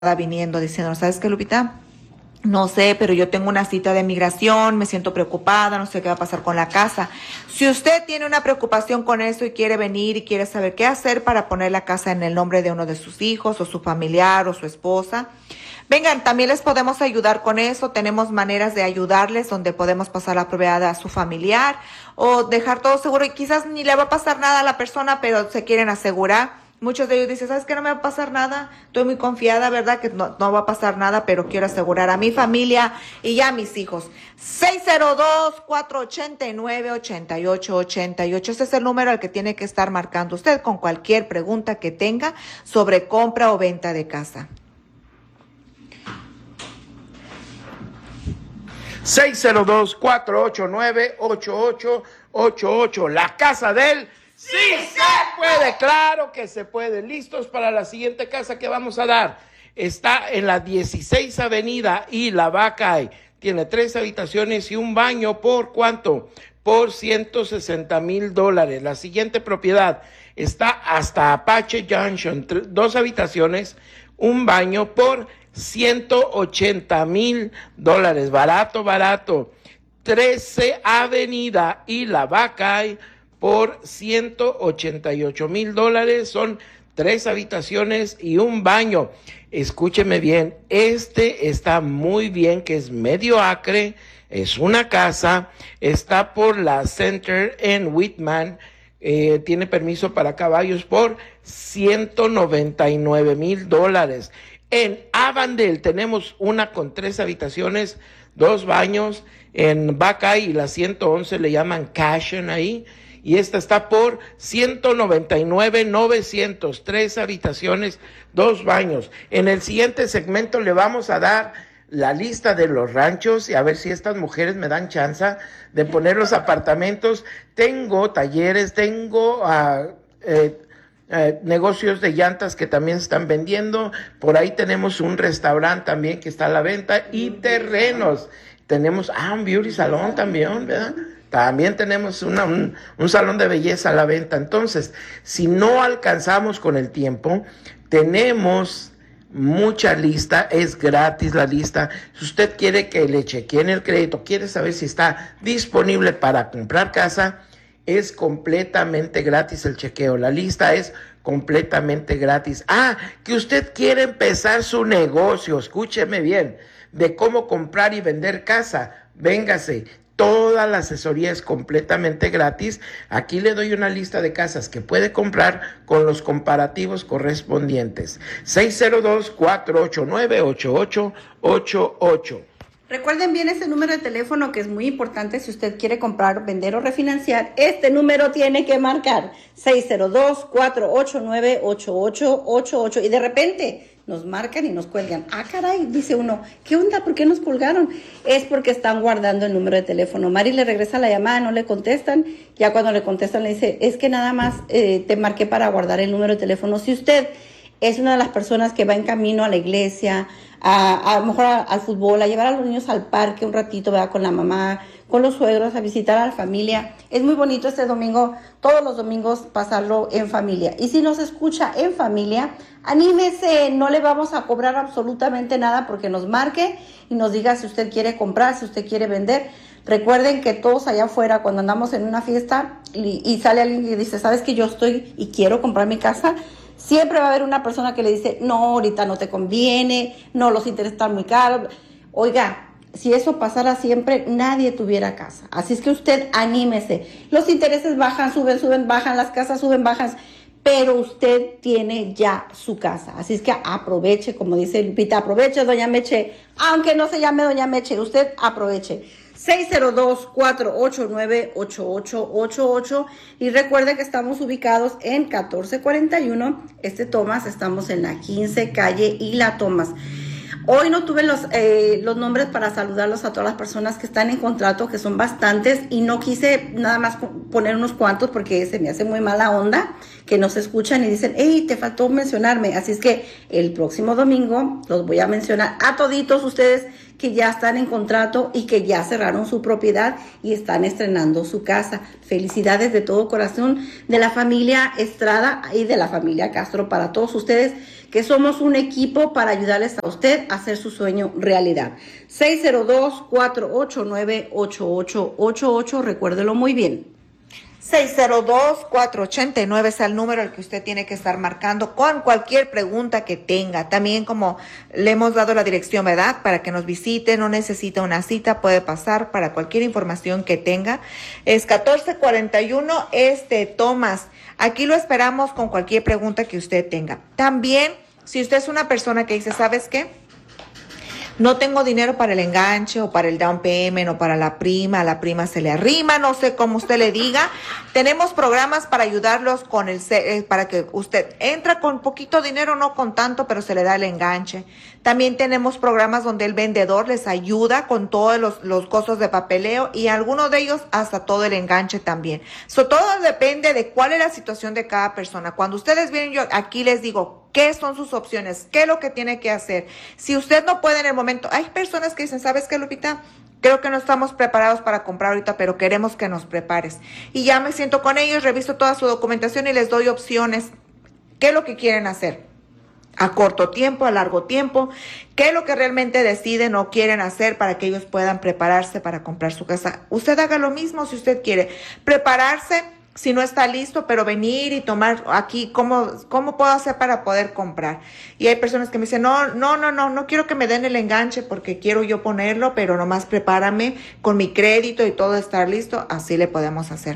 viniendo diciendo, ¿sabes qué, Lupita? No sé, pero yo tengo una cita de migración, me siento preocupada, no sé qué va a pasar con la casa. Si usted tiene una preocupación con eso y quiere venir y quiere saber qué hacer para poner la casa en el nombre de uno de sus hijos o su familiar o su esposa, vengan, también les podemos ayudar con eso. Tenemos maneras de ayudarles donde podemos pasar la propiedad a su familiar o dejar todo seguro y quizás ni le va a pasar nada a la persona, pero se quieren asegurar. Muchos de ellos dicen, ¿sabes qué? No me va a pasar nada. Estoy muy confiada, ¿verdad? Que no va a pasar nada, pero quiero asegurar a mi familia y a mis hijos. 602-489-8888. Ese es el número al que tiene que estar marcando usted con cualquier pregunta que tenga sobre compra o venta de casa. 602-489-8888. La casa del... ¡Sí se puede! ¡Claro que se puede! ¿Listos para la siguiente casa que vamos a dar? Está en la 16 Avenida y La Buckeye. Tiene 3 habitaciones y un baño. ¿Por cuánto? Por $160,000. La siguiente propiedad está hasta Apache Junction. 2 habitaciones, un baño por $180,000. Barato. 13 Avenida y La Buckeye por $188,000. Son 3 habitaciones y un baño. Escúcheme bien, este está muy bien, que es medio acre, es una casa, está por la Center en Whitman, tiene permiso para caballos por $199,000. En Avondale tenemos una con 3 habitaciones, 2 baños. En Buckeye y la 111 le llaman Cashion ahí. Y esta está por $199,900, 3 habitaciones, 2 baños. En el siguiente segmento le vamos a dar la lista de los ranchos y a ver si estas mujeres me dan chance de poner los apartamentos. Tengo talleres, tengo negocios de llantas que también se están vendiendo. Por ahí tenemos un restaurante también que está a la venta y terrenos. Tenemos un beauty salon también, ¿verdad? También tenemos un salón de belleza a la venta. Entonces, si no alcanzamos con el tiempo, tenemos mucha lista, es gratis la lista. Si usted quiere que le chequeen el crédito, quiere saber si está disponible para comprar casa, es completamente gratis el chequeo. La lista es completamente gratis. Que usted quiere empezar su negocio, escúcheme bien, de cómo comprar y vender casa, véngase. Toda la asesoría es completamente gratis. Aquí le doy una lista de casas que puede comprar con los comparativos correspondientes. 602-489-8888. Recuerden bien ese número de teléfono que es muy importante si usted quiere comprar, vender o refinanciar. Este número tiene que marcar 602-489-8888 y de repente nos marcan y nos cuelgan. Caray, dice uno, ¿qué onda? ¿Por qué nos colgaron? Es porque están guardando el número de teléfono. Mari le regresa la llamada, no le contestan. Ya cuando le contestan le dice, es que nada más te marqué para guardar el número de teléfono. Si usted es una de las personas que va en camino a la iglesia, a lo mejor al fútbol, a llevar a los niños al parque un ratito, ¿verdad? Con la mamá, con los suegros, a visitar a la familia. Es muy bonito este domingo, todos los domingos pasarlo en familia. Y si nos escucha en familia, anímese, no le vamos a cobrar absolutamente nada porque nos marque y nos diga si usted quiere comprar, si usted quiere vender. Recuerden que todos allá afuera, cuando andamos en una fiesta y sale alguien y dice, ¿sabes que yo estoy y quiero comprar mi casa? Siempre va a haber una persona que le dice, no, ahorita no te conviene, no, los intereses están muy caros. Oiga, si eso pasara siempre, nadie tuviera casa. Así es que usted anímese. Los intereses bajan, suben, bajan, las casas suben, bajan, pero usted tiene ya su casa. Así es que aproveche, como dice Lupita, aproveche, doña Meche, aunque no se llame doña Meche, usted aproveche. 602-489-8888 y recuerde que estamos ubicados en 1441 Thomas, estamos en la 15 calle y la Thomas. Hoy no tuve los nombres para saludarlos a todas las personas que están en contrato, que son bastantes, y no quise nada más poner unos cuantos porque se me hace muy mala onda que nos escuchan y dicen, hey, te faltó mencionarme. Así es que el próximo domingo los voy a mencionar a toditos ustedes que ya están en contrato y que ya cerraron su propiedad y están estrenando su casa. Felicidades de todo corazón de la familia Estrada y de la familia Castro para todos ustedes que somos un equipo para ayudarles a usted a hacer su sueño realidad. 602-489-8888, recuérdelo muy bien. 602-489 es el número al que usted tiene que estar marcando con cualquier pregunta que tenga. También, como le hemos dado la dirección, ¿verdad? Para que nos visite, no necesita una cita, puede pasar para cualquier información que tenga. Es 1441 Thomas. Aquí lo esperamos con cualquier pregunta que usted tenga. También, si usted es una persona que dice, ¿sabes qué? No tengo dinero para el enganche o para el down payment o para la prima, a la prima se le arrima, no sé cómo usted le diga. Tenemos programas para ayudarlos con para que usted entra con poquito dinero, no con tanto, pero se le da el enganche. También tenemos programas donde el vendedor les ayuda con todos los costos de papeleo y algunos de ellos hasta todo el enganche también. Todo depende de cuál es la situación de cada persona. Cuando ustedes vienen, yo aquí les digo, ¿qué son sus opciones? ¿Qué es lo que tiene que hacer? Si usted no puede en el momento, hay personas que dicen, ¿sabes qué, Lupita? Creo que no estamos preparados para comprar ahorita, pero queremos que nos prepares. Y ya me siento con ellos, reviso toda su documentación y les doy opciones. ¿Qué es lo que quieren hacer? A corto tiempo, a largo tiempo, qué es lo que realmente deciden o quieren hacer para que ellos puedan prepararse para comprar su casa. Usted haga lo mismo si usted quiere prepararse, si no está listo, pero venir y tomar aquí, ¿cómo puedo hacer para poder comprar? Y hay personas que me dicen, no quiero que me den el enganche porque quiero yo ponerlo, pero nomás prepárame con mi crédito y todo estar listo, así le podemos hacer.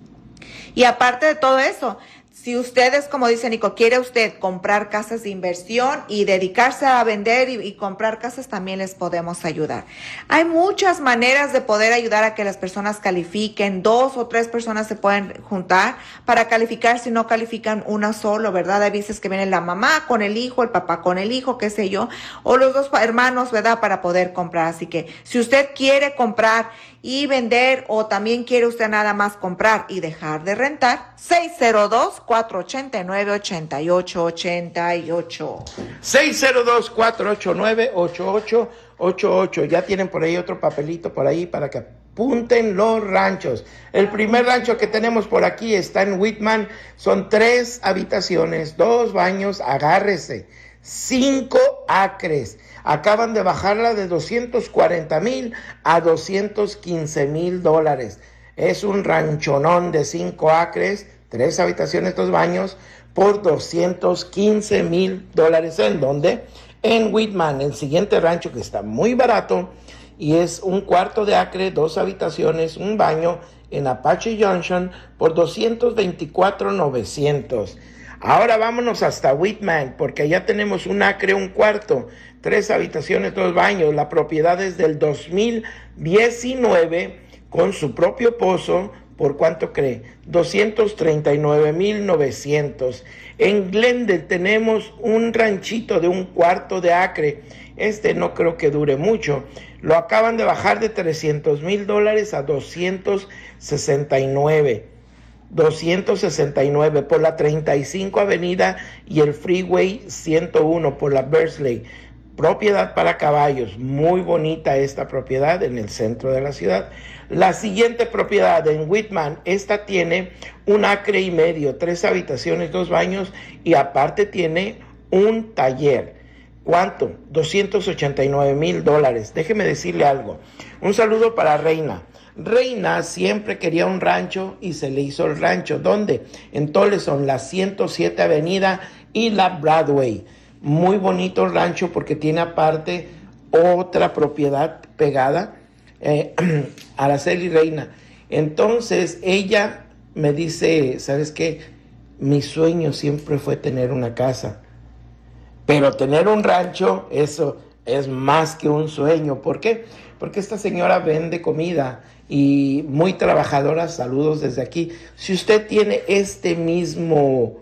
Y aparte de todo eso, si ustedes, como dice Nico, quiere usted comprar casas de inversión y dedicarse a vender y comprar casas, también les podemos ayudar. Hay muchas maneras de poder ayudar a que las personas califiquen. 2 o 3 personas se pueden juntar para calificar si no califican una solo, ¿verdad? Hay veces que viene la mamá con el hijo, el papá con el hijo, qué sé yo, o los 2 hermanos, ¿verdad? Para poder comprar. Así que si usted quiere comprar y vender o también quiere usted nada más comprar y dejar de rentar, 602-489-8888. 602-489-8888. Ya tienen por ahí otro papelito por ahí para que apunten los ranchos. El primer rancho que tenemos por aquí está en Whitman. Son 3 habitaciones, 2 baños, agárrese. 5 acres. Acaban de bajarla de $240,000 a $215,000. Es un ranchonón de 5 acres, 3 habitaciones, 2 baños, por $215,000. ¿En dónde? En Whitman. El siguiente rancho que está muy barato y es un cuarto de acre, 2 habitaciones, un baño en Apache Junction por $224,900. Ahora vámonos hasta Whitman, porque allá tenemos un acre, un cuarto, 3 habitaciones, 2 baños. La propiedad es del 2019 con su propio pozo. ¿Por cuánto cree? $239,900. En Glendale tenemos un ranchito de un cuarto de acre. No creo que dure mucho. Lo acaban de bajar de $300,000 a $269 por la 35 Avenida y el Freeway 101 por la Berkeley. Propiedad para caballos, muy bonita esta propiedad en el centro de la ciudad. La siguiente propiedad en Whitman, esta tiene 1 acre y medio, 3 habitaciones, 2 baños y aparte tiene un taller. ¿Cuánto? $289,000. Déjeme decirle algo. Un saludo para Reina. Reina siempre quería un rancho y se le hizo el rancho. ¿Dónde? En Toleson, la 107 Avenida y la Broadway. Muy bonito el rancho porque tiene aparte otra propiedad pegada, Araceli Reina. Entonces ella me dice, ¿sabes qué? Mi sueño siempre fue tener una casa. Pero tener un rancho, eso es más que un sueño. ¿Por qué? Porque esta señora vende comida y muy trabajadora. Saludos desde aquí. Si usted tiene mismo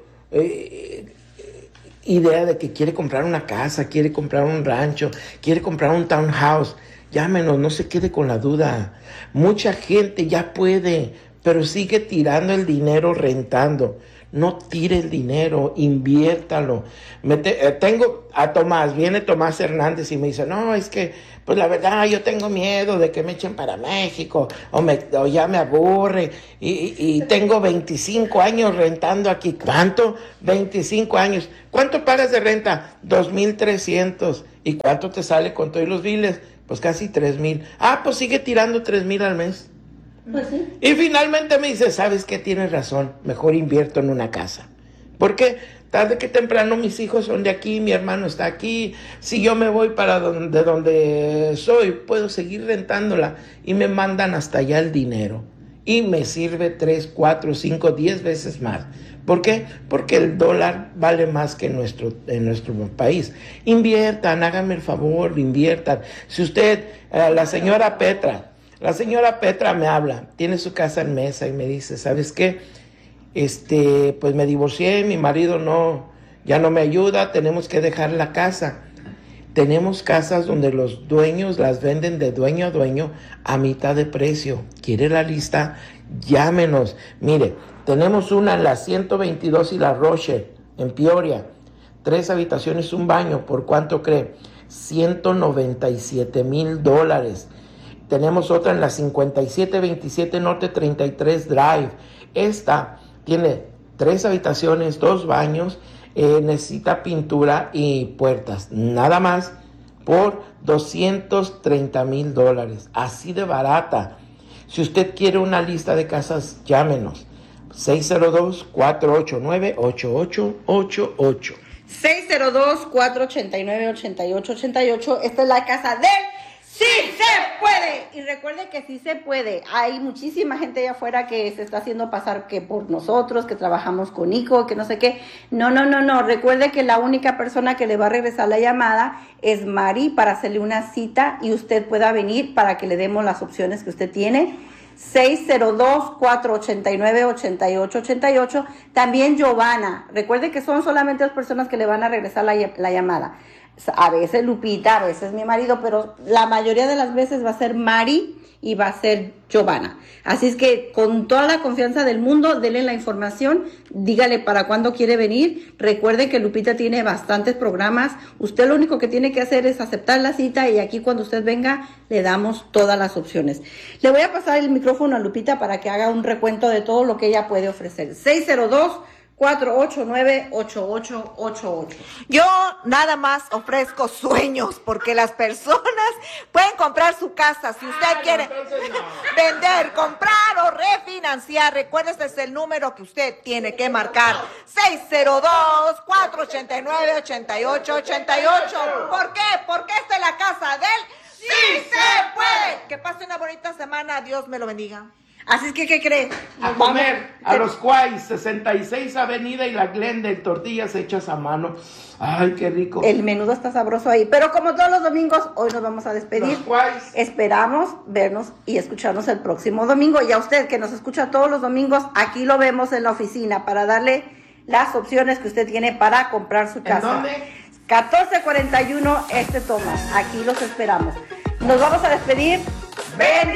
idea de que quiere comprar una casa, quiere comprar un rancho, quiere comprar un townhouse, llámenos, no se quede con la duda. Mucha gente ya puede, pero sigue tirando el dinero rentando. No tire el dinero, inviértalo. Tengo a Tomás, viene Tomás Hernández y me dice, no, es que, pues la verdad, yo tengo miedo de que me echen para México, o ya me aburre, y tengo 25 años rentando aquí. ¿Cuánto? 25 años. ¿Cuánto pagas de renta? 2,300. ¿Y cuánto te sale con todos los biles? Pues casi 3,000. Ah, pues sigue tirando 3,000 al mes. Pues sí. Y finalmente me dice, ¿sabes qué? Tienes razón, mejor invierto en una casa. ¿Por qué? Tarde que temprano mis hijos son de aquí, mi hermano está aquí. Si yo me voy para donde soy, puedo seguir rentándola. Y me mandan hasta allá el dinero. Y me sirve 3, 4, 5, 10 veces más. ¿Por qué? Porque el dólar vale más que en nuestro país. Inviertan, háganme el favor, inviertan. Si usted, la señora Petra me habla, tiene su casa en Mesa y me dice, ¿sabes qué? Pues me divorcié, mi marido ya no me ayuda, tenemos que dejar la casa. Tenemos casas donde los dueños las venden de dueño a dueño a mitad de precio. ¿Quiere la lista? Llámenos. Mire, tenemos una en la 122 y la Roche, en Peoria. 3 habitaciones, un baño. ¿Por cuánto cree? $197,000. Tenemos otra en la 5727 Norte 33 Drive. Esta tiene 3 habitaciones, 2 baños, necesita pintura y puertas. Nada más por $230,000. Así de barata. Si usted quiere una lista de casas, llámenos. 602-489-8888. 602-489-8888. Esta es la casa del ¡Sí se puede! Y recuerde que sí se puede. Hay muchísima gente allá afuera que se está haciendo pasar que por nosotros, que trabajamos con Nico, que no sé qué. No. Recuerde que la única persona que le va a regresar la llamada es Mari para hacerle una cita y usted pueda venir para que le demos las opciones que usted tiene. 602-489-8888. También Giovanna. Recuerde que son solamente 2 personas que le van a regresar la llamada. A veces Lupita, a veces mi marido, pero la mayoría de las veces va a ser Mari y va a ser Giovanna. Así es que con toda la confianza del mundo, denle la información, dígale para cuándo quiere venir. Recuerde que Lupita tiene bastantes programas. Usted lo único que tiene que hacer es aceptar la cita y aquí cuando usted venga le damos todas las opciones. Le voy a pasar el micrófono a Lupita para que haga un recuento de todo lo que ella puede ofrecer. 602-489-8888. Yo nada más ofrezco sueños porque las personas pueden comprar su casa. Si usted quiere vender, comprar o refinanciar, recuerde, este es el número que usted tiene que marcar. 602-489-8888. ¿Por qué? Porque esta es la casa del ¡Sí se puede! Que pase una bonita semana. Dios me lo bendiga. Así es que, ¿qué cree? A comer a los Quais, 66 Avenida y la Glendale, tortillas hechas a mano. Ay, qué rico. El menudo está sabroso ahí. Pero como todos los domingos, hoy nos vamos a despedir. Los Quais. Esperamos vernos y escucharnos el próximo domingo. Y a usted que nos escucha todos los domingos, aquí lo vemos en la oficina para darle las opciones que usted tiene para comprar su casa. ¿En dónde? 1441 Thomas. Aquí los esperamos. Nos vamos a despedir. ¡Ven!